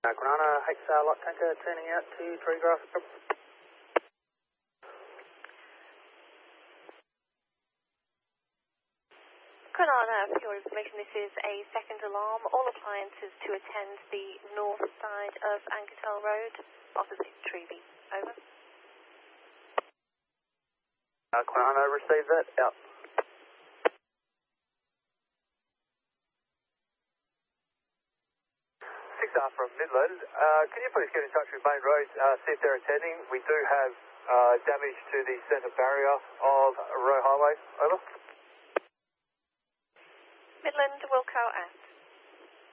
Granana, HSR light tanker turning out to Treegrass. Granana, for your information, this is a second alarm. All appliances to attend the north side of Anketel Road, opposite Treeby. Over. Granana, receive that. Out. 6R from Midland. Can you please get in touch with Main Road, see if they're attending? We do have damage to the centre barrier of Roe Highway. Over. Midland, Wilco out.